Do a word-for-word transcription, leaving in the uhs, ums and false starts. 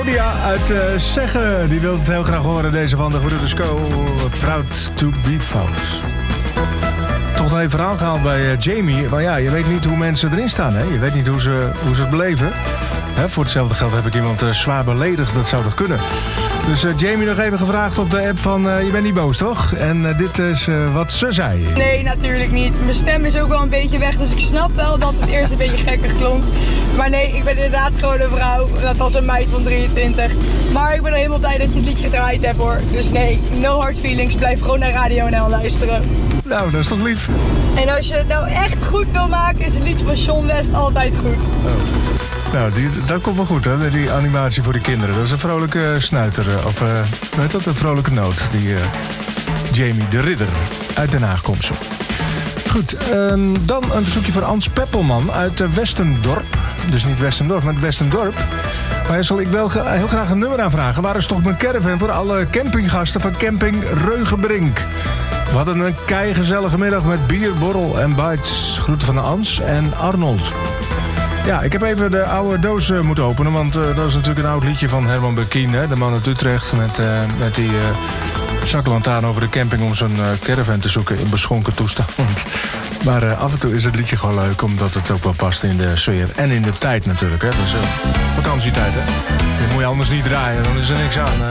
Ja, uit uh, Zeggen, die wil het heel graag horen, deze van de Gebroeders Co. Proud to be found. Toch nog even verhaal gehaald bij uh, Jamie. Maar ja, je weet niet hoe mensen erin staan, hè? Je weet niet hoe ze, hoe ze het beleven. Hè, voor hetzelfde geld heb ik iemand uh, zwaar beledigd, dat zou toch kunnen. Dus uh, Jamie nog even gevraagd op de app van, uh, je bent niet boos, toch? En uh, dit is uh, wat ze zei. Nee, natuurlijk niet. Mijn stem is ook wel een beetje weg, dus ik snap wel dat het eerst een beetje gekkig klonk. Maar nee, ik ben inderdaad gewoon een vrouw. Dat was een meid van drieëntwintig. Maar ik ben helemaal blij dat je het liedje gedraaid hebt, hoor. Dus nee, no hard feelings. Blijf gewoon naar Radio N L luisteren. Nou, dat is toch lief? En als je het nou echt goed wil maken, is het liedje van Sean West altijd goed. Oh. Nou, die, dat komt wel goed, hè, die animatie voor de kinderen. Dat is een vrolijke snuiter, of uh, hoe heet dat, een vrolijke noot. Die uh, Jamie de Ridder, uit Den Haag komt ze. Goed, um, dan een verzoekje van Ans Peppelman uit uh, Westendorp. Dus niet Westendorp, maar Westendorp. Maar hij zal ik wel ge- heel graag een nummer aanvragen. Waar is toch mijn caravan voor alle campinggasten van camping Reugenbrink? We hadden een keigezellige middag met bier, borrel en bites. Groeten van Ans en Arnold. Ja, ik heb even de oude doos uh, moeten openen, want uh, dat is natuurlijk een oud liedje van Herman Bekien, hè? De man uit Utrecht, met, uh, met die uh, zaklantaarn over de camping om zijn uh, caravan te zoeken in beschonken toestand. Maar uh, af en toe is het liedje gewoon leuk, omdat het ook wel past in de sfeer en in de tijd natuurlijk, hè? Dus uh, vakantietijd, hè? Dat moet je anders niet draaien, dan is er niks aan. Uh.